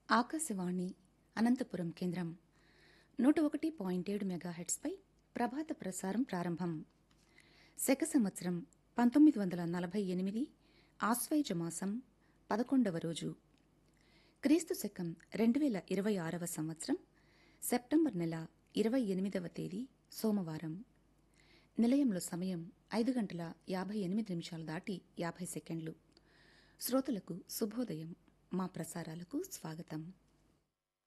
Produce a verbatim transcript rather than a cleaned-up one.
ఆకాశవాణి అనంతపురం కేంద్రం నూట ఒకటి పాయింట్ ఏడు మెగాహెట్స్పై ప్రభాత ప్రసారం ప్రారంభం. శక సంవత్సరం పంతొమ్మిది వందల నలభై ఎనిమిది ఆశ్వయుజ మాసం పదకొండవ రోజు, క్రీస్తు శకం రెండు వేల ఇరవై ఆరవ సంవత్సరం సెప్టెంబర్ నెల ఇరవై ఎనిమిదవ తేదీ సోమవారం. నిలయంలో సమయం ఐదు గంటల యాభై ఎనిమిది నిమిషాలు దాటి యాభై సెకండ్లు. శ్రోతలకు శుభోదయం. మా ప్రసారాలకు స్వాగతం.